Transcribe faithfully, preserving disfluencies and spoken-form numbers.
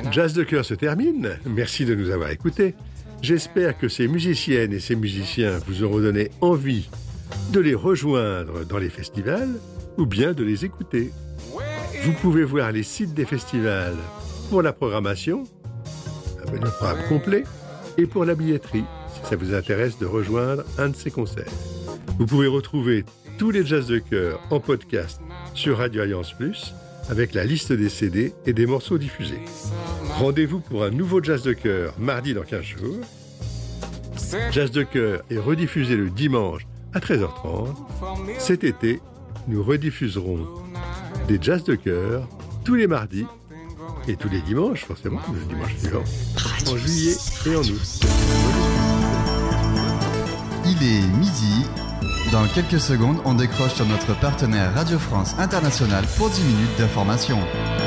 Jazz de cœur se termine. Merci de nous avoir écoutés. J'espère que ces musiciennes et ces musiciens vous auront donné envie de les rejoindre dans les festivals ou bien de les écouter. Vous pouvez voir les sites des festivals pour la programmation, le programme complet, et pour la billetterie, si ça vous intéresse de rejoindre un de ces concerts. Vous pouvez retrouver tous les Jazz de cœur en podcast sur Radio Alliance Plus, avec la liste des C D et des morceaux diffusés. Rendez-vous pour un nouveau Jazz de cœur mardi dans quinze jours. Jazz de cœur est rediffusé le dimanche à treize heures trente. Cet été, nous rediffuserons des Jazz de cœur tous les mardis et tous les dimanches, forcément, le dimanche suivant, en juillet et en août. Il est midi. Dans quelques secondes, on décroche sur notre partenaire Radio France Internationale pour dix minutes d'information.